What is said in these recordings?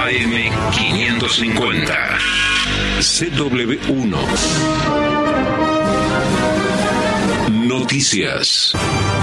AM550. CW1. Noticias.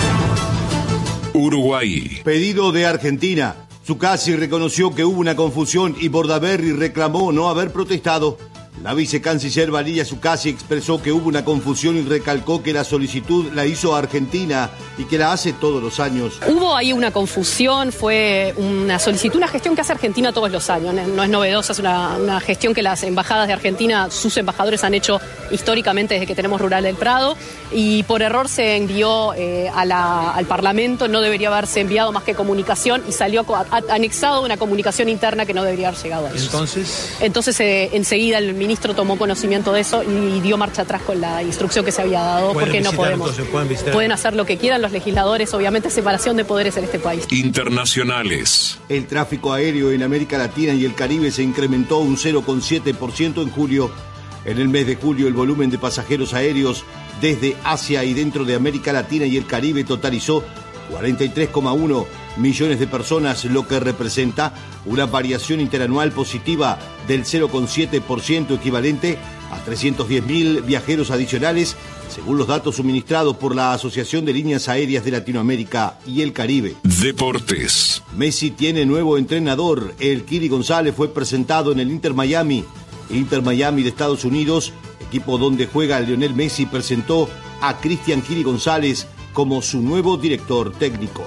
Uruguay. Pedido de Argentina. Zuccasi reconoció que hubo una confusión y Bordaberry reclamó no haber protestado. La vicecanciller Valeria Zuccasi expresó que hubo una confusión y recalcó que la solicitud la hizo Argentina y que la hace todos los años. Hubo ahí una confusión, fue una solicitud, una gestión que hace Argentina todos los años, no es novedosa, es una gestión que las embajadas de Argentina, sus embajadores han hecho históricamente desde que tenemos Rural del Prado, y por error se envió al Parlamento, no debería haberse enviado más que comunicación y salió anexado una comunicación interna que no debería haber llegado a eso. Entonces enseguida el ministro tomó conocimiento de eso y dio marcha atrás con la instrucción que se había dado, porque no podemos. Pueden hacer lo que quieran los legisladores, obviamente separación de poderes en este país. Internacionales. El tráfico aéreo en América Latina y el Caribe se incrementó un 0,7% en julio. En el mes de julio el volumen de pasajeros aéreos desde Asia y dentro de América Latina y el Caribe totalizó 43,1 millones de personas, lo que representa una variación interanual positiva del 0,7%, equivalente a 310.000 viajeros adicionales, según los datos suministrados por la Asociación de Líneas Aéreas de Latinoamérica y el Caribe. Deportes. Messi tiene nuevo entrenador. El Kili González fue presentado en el Inter Miami de Estados Unidos, equipo donde juega Lionel Messi, presentó a Cristian Kili González como su nuevo director técnico.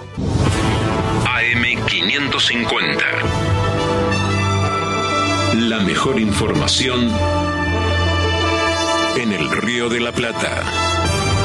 AM550. La mejor información en el Río de la Plata.